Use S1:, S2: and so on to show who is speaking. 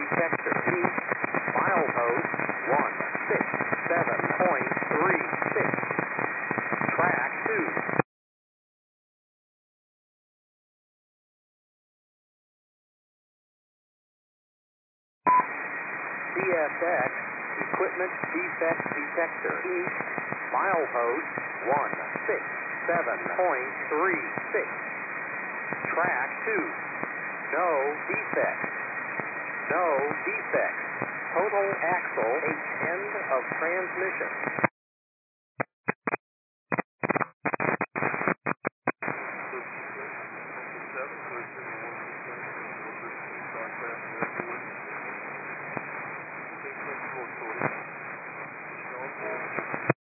S1: detector. East, milepost 167.36. Track 2. CSX, equipment defect detector. East, milepost 167.36. Track 2. No defects. No defects. Total axle, end of transmission.